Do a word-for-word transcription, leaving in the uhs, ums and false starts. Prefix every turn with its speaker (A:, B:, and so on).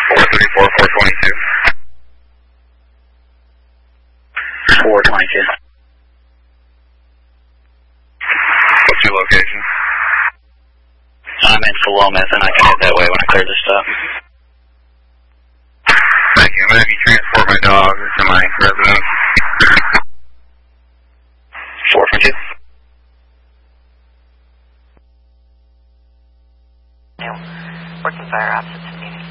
A: four thirty-four, four twenty-two.
B: four twenty-two.
A: What's your location?
B: I'm in Philomath, and I can head that way when I clear this stuff.
A: Thank you. I'm going to have you transport my dog to my residence.
B: four twenty-two.
C: Working fire option.